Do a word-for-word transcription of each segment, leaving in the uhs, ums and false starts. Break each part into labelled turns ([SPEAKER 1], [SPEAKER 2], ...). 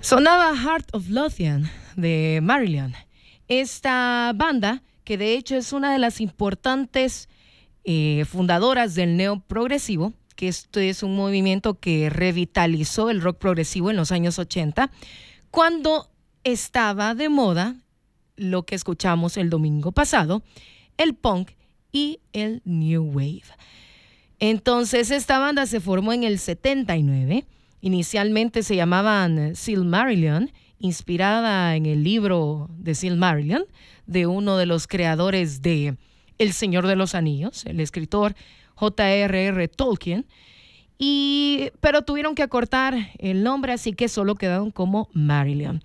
[SPEAKER 1] Sonaba Heart of Lothian de Marillion. Esta banda, que de hecho es una de las importantes eh, fundadoras del neoprogresivo, que esto es un movimiento que revitalizó el rock progresivo en los años ochenta, cuando estaba de moda lo que escuchamos el domingo pasado, el punk y el new wave. Entonces esta banda se formó en el setenta y nueve. Inicialmente se llamaban Silmarillion, inspirada en el libro de Silmarillion, de uno de los creadores de El Señor de los Anillos, el escritor J R R Tolkien, y, pero tuvieron que acortar el nombre, así que solo quedaron como Marillion.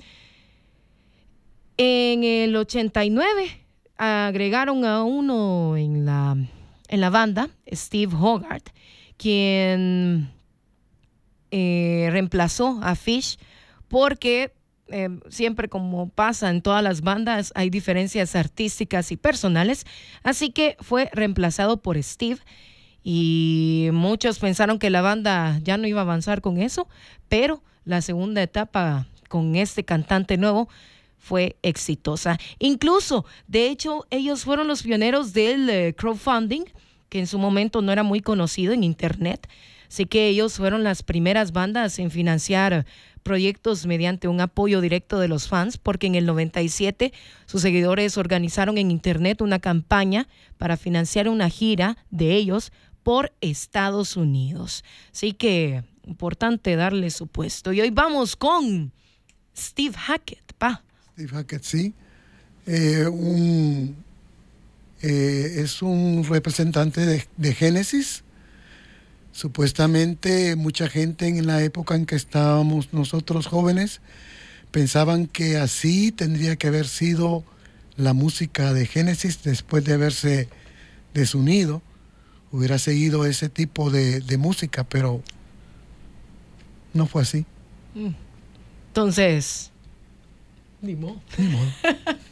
[SPEAKER 1] En el ochenta y nueve agregaron a uno en la, en la banda, Steve Hogarth, quien eh, reemplazó a Fish porque eh, siempre, como pasa en todas las bandas, hay diferencias artísticas y personales, así que fue reemplazado por Steve. Y muchos pensaron que la banda ya no iba a avanzar con eso, pero la segunda etapa con este cantante nuevo fue exitosa. Incluso, de hecho, ellos fueron los pioneros del eh, crowdfunding, que en su momento no era muy conocido en internet. Así que ellos fueron las primeras bandas en financiar proyectos mediante un apoyo directo de los fans, porque en el noventa y siete sus seguidores organizaron en internet una campaña para financiar una gira de ellos por Estados Unidos. Así que importante darle su puesto. Y hoy vamos con Steve Hackett, pa.
[SPEAKER 2] Steve Hackett, sí. Eh, un, eh, es un representante de, de Genesis. Supuestamente mucha gente en la época en que estábamos nosotros jóvenes pensaban que así tendría que haber sido la música de Genesis después de haberse desunido. Hubiera seguido ese tipo de, de música, pero no fue así.
[SPEAKER 1] Entonces, ni modo.
[SPEAKER 2] Ni modo.